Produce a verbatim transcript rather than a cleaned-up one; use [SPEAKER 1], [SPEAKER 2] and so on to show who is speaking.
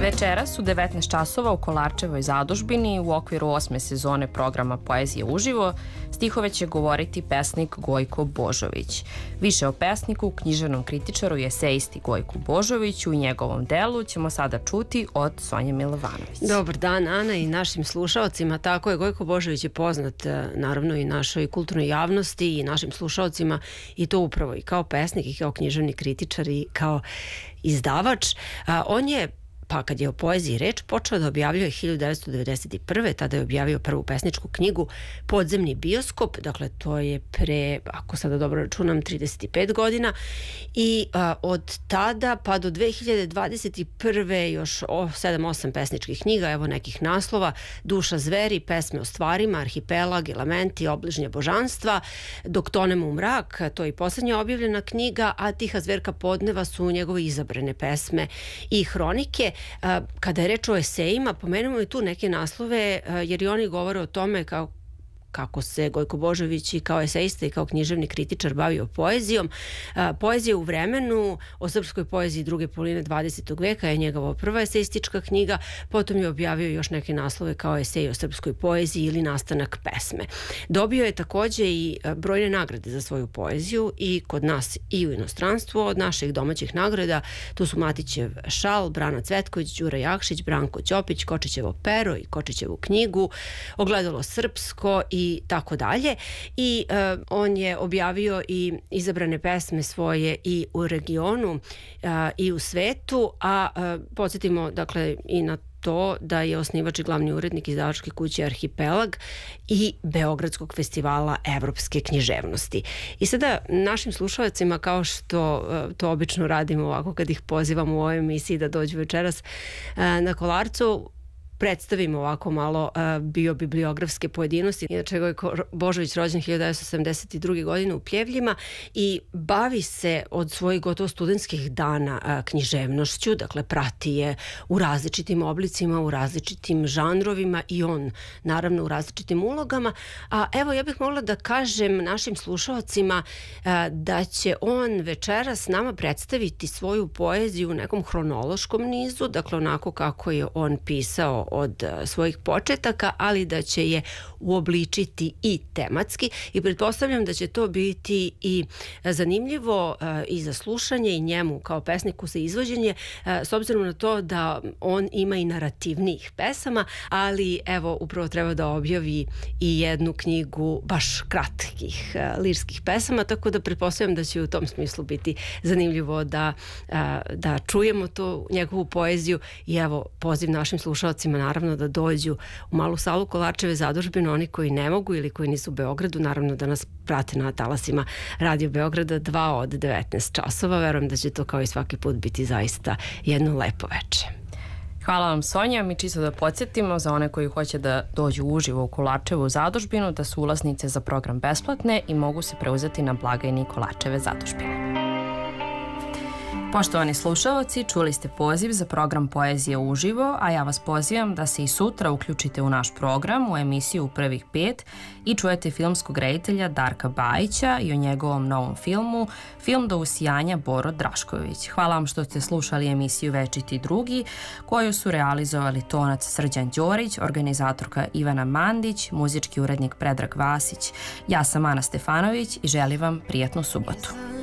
[SPEAKER 1] Večeras u devetnaest časova u Kolarčevoj zadužbini u okviru osme sezone programa Poezije uživo stihove će govoriti pesnik Gojko Božović. Više o pesniku, književnom kritičaru i esejisti Gojku Božoviću i njegovom delu ćemo sada čuti od Sonje Milovanović.
[SPEAKER 2] Dobar dan, Ana, i našim slušaocima. Tako je, Gojko Božović je poznat naravno i našoj kulturnoj javnosti i našim slušaocima, i to upravo i kao pesnik i kao književni kritičar i kao izdavač. A, on je Pa kad je o poeziji reč, počeo da objavljuje hiljadu devetsto devedeset prve. Tada je objavio prvu pesničku knjigu Podzemni bioskop, dakle to je pre, ako sada dobro računam, trideset pet godina, i a, od tada pa do dve hiljade dvadeset prve još sedam osam pesničkih knjiga, evo nekih naslova: Duša zveri, Pesme o stvarima, Arhipelag, Elementi, Obližnje božanstva, Dok tonemo u mrak, to je i poslednja objavljena knjiga, a Tiha zverka podneva su njegove izabrane pesme i hronike. Kada je reč o esejima, pomenemo i tu neke naslove, jer i oni govore o tome kao kako se Gojko Božović i kao esejista i kao književni kritičar bavio poezijom. Poezija u vremenu, o srpskoj poeziji druge polovine dvadesetog veka je njegova prva esejistička knjiga, potom je objavio još neke naslove kao Esej o srpskoj poeziji ili Nastanak pesme. Dobio je takođe i brojne nagrade za svoju poeziju i kod nas i u inostranstvu. Od naših domaćih nagrada tu su Matićev šal, Brana Cvetković, Đura Jakšić, Branko Ćopić, Kočićevo pero i Kočićevu knjigu, Ogledalo srpsko i i tako dalje. I uh, on je objavio i izabrane pesme svoje i u regionu uh, i u svetu, a uh, podsjetimo dakle i na to da je osnivač i glavni urednik izdavačke kuće Arhipelag i Beogradskog festivala evropske književnosti. I sada našim slušalcima, kao što uh, to obično radimo ovako kad ih pozivamo u ovoj emisiji da dođu večeras uh, na Kolarcu, predstavimo ovako malo uh, biobibliografske pojedinosti. Inače, Gojko Božović rođen hiljadu devetsto sedamdeset druge. godine u Pljevljima i bavi se od svojih gotovo studentskih dana uh, književnošću, dakle prati je u različitim oblicima, u različitim žanrovima i on naravno u različitim ulogama. A evo, ja bih mogla da kažem našim slušalcima uh, da će on večeras nama predstaviti svoju poeziju u nekom hronološkom nizu, dakle onako kako je on pisao od svojih početaka, ali da će je uobličiti i tematski, i pretpostavljam da će to biti i zanimljivo i za slušanje i njemu kao pesniku za izvođenje, s obzirom na to da on ima i narativnijih pesama, ali evo upravo treba da objavi i jednu knjigu baš kratkih lirskih pesama, tako da pretpostavljam da će u tom smislu biti zanimljivo da, da čujemo tu njegovu poeziju. I evo, poziv našim slušalcima naravno da dođu u malu salu Kolarčeve zadužbine, oni koji ne mogu ili koji nisu u Beogradu, naravno da nas prate na talasima Radio Beograda dva od devetnaest časova. Verujem da će to kao i svaki put biti zaista jedno lepo veče.
[SPEAKER 1] Hvala vam, Sonja. Mi čisto da podsjetimo za one koji hoće da dođu uživo u Kolarčevu zadužbinu da su ulaznice za program besplatne i mogu se preuzeti na blagajni Kolarčeve zadužbine. Poštovani slušalci, čuli ste poziv za program Poezija uživo, a ja vas pozivam da se i sutra uključite u naš program, u emisiju Prvih pet, i čujete filmskog reditelja Darka Bajića i o njegovom novom filmu Film do usijanja Boro Drašković. Hvala vam što ste slušali emisiju Večiti drugi, koju su realizovali tonac Srđan Đorić, organizatorka Ivana Mandić, muzički urednik Predrag Vasić. Ja sam Ana Stefanović i želim vam prijatnu subotu.